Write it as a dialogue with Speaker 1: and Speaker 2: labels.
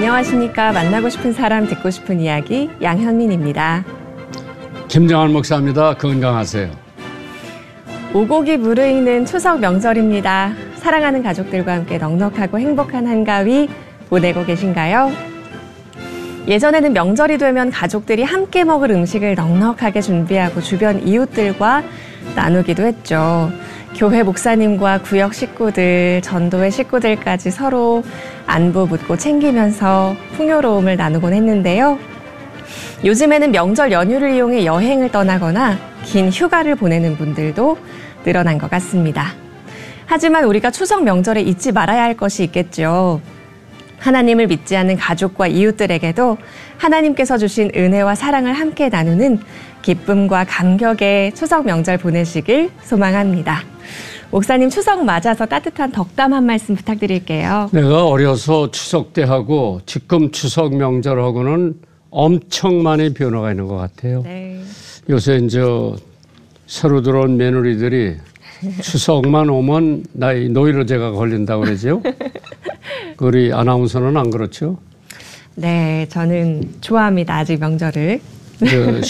Speaker 1: 안녕하십니까. 만나고 싶은 사람 듣고 싶은 이야기 양현민입니다.
Speaker 2: 김정한 목사입니다. 건강하세요.
Speaker 1: 오곡이 무르익는 추석 명절입니다. 사랑하는 가족들과 함께 넉넉하고 행복한 한가위 보내고 계신가요? 예전에는 명절이 되면 가족들이 함께 먹을 음식을 넉넉하게 준비하고 주변 이웃들과 나누기도 했죠. 교회 목사님과 구역 식구들, 전도회 식구들까지 서로 안부 묻고 챙기면서 풍요로움을 나누곤 했는데요. 요즘에는 명절 연휴를 이용해 여행을 떠나거나 긴 휴가를 보내는 분들도 늘어난 것 같습니다. 하지만 우리가 추석 명절에 잊지 말아야 할 것이 있겠죠. 하나님을 믿지 않는 가족과 이웃들에게도 하나님께서 주신 은혜와 사랑을 함께 나누는 기쁨과 감격의 추석 명절 보내시길 소망합니다. 목사님, 추석 맞아서 따뜻한 덕담 한 말씀 부탁드릴게요.
Speaker 2: 내가 어려서 추석 때 하고 지금 추석 명절하고는 엄청 많이 변화가 있는 것 같아요.
Speaker 1: 네.
Speaker 2: 요새 이제 새로 들어온 며느리들이 추석만 오면 나이 노이로제가 걸린다고 그러죠. 우리 아나운서는 안 그렇죠?
Speaker 1: 네, 저는 좋아합니다. 아직 명절을.